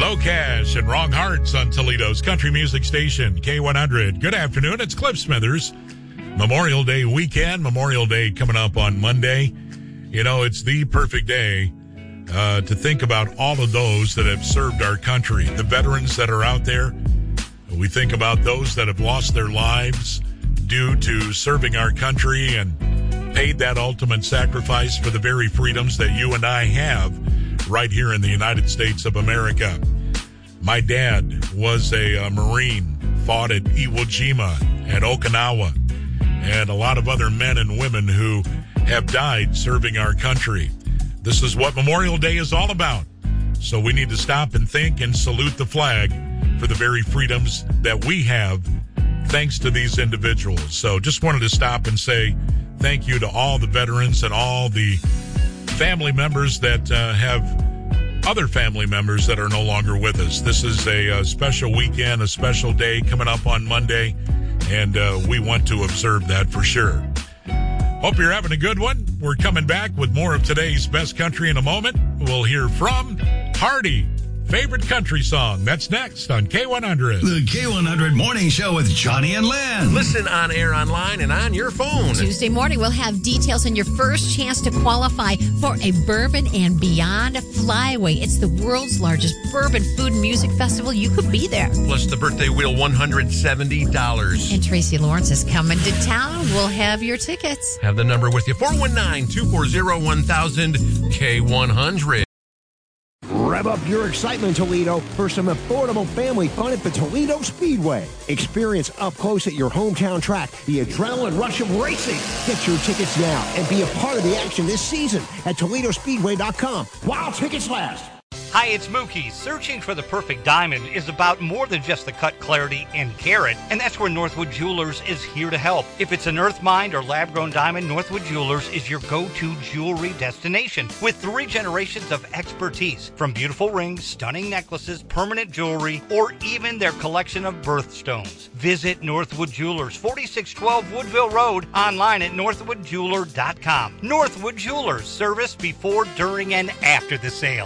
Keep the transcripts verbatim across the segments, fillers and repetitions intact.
Low Cash and Wrong Hearts on Toledo's country music station, K one hundred. Good afternoon. It's Cliff Smithers. Memorial Day weekend. Memorial Day coming up on Monday. You know, it's the perfect day uh, to think about all of those that have served our country. The veterans that are out there. We think about those that have lost their lives due to serving our country and paid that ultimate sacrifice for the very freedoms that you and I have right here in the United States of America. My dad was a, a Marine, fought at Iwo Jima and Okinawa, and a lot of other men and women who have died serving our country. This is what Memorial Day is all about. So we need to stop and think and salute the flag for the very freedoms that we have thanks to these individuals. So just wanted to stop and say thank you to all the veterans and all the family members that uh, have other family members that are no longer with us. This is a, a special weekend, a special day coming up on Monday, and uh, we want to observe that for sure. Hope you're having a good one. We're coming back with more of today's Best Country in a moment. We'll hear from Hardy. Favorite country song. That's next on K one hundred. The K one hundred Morning Show with Johnny and Lynn. Listen on air, online, and on your phone. Tuesday morning, we'll have details on your first chance to qualify for a Bourbon and Beyond Flyway. It's the world's largest bourbon food and music festival. You could be there. Plus the birthday wheel, one hundred seventy dollars. And Tracy Lawrence is coming to town. We'll have your tickets. Have the number with you, four one nine, two four zero, one thousand, K one hundred. Rev up your excitement, Toledo, for some affordable family fun at the Toledo Speedway. Experience up close at your hometown track the adrenaline rush of racing. Get your tickets now and be a part of the action this season at Toledo Speedway dot com while tickets last. Hi, it's Mookie. Searching for the perfect diamond is about more than just the cut, clarity, and carat, and that's where Northwood Jewelers is here to help. If it's an earth mined or lab-grown diamond, Northwood Jewelers is your go-to jewelry destination with three generations of expertise, from beautiful rings, stunning necklaces, permanent jewelry, or even their collection of birthstones. Visit Northwood Jewelers, forty-six twelve Woodville Road, online at northwood jeweler dot com. Northwood Jewelers, service before, during, and after the sale.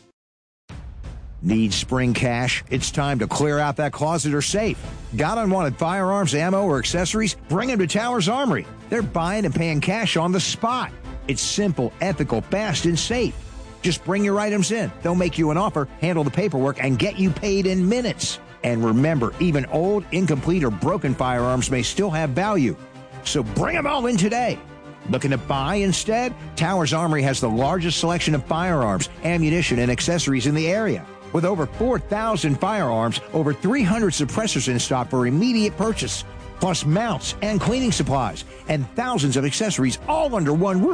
Need spring cash? It's time to clear out that closet or safe. Got unwanted firearms, ammo, or accessories? Bring them to Towers Armory. They're buying and paying cash on the spot. It's simple, ethical, fast, and safe. Just bring your items in. They'll make you an offer, handle the paperwork, and get you paid in minutes. And remember, even old, incomplete, or broken firearms may still have value. So bring them all in today. Looking to buy instead? Towers Armory has the largest selection of firearms, ammunition, and accessories in the area. With over four thousand firearms, over three hundred suppressors in stock for immediate purchase, plus mounts and cleaning supplies, and thousands of accessories all under one roof.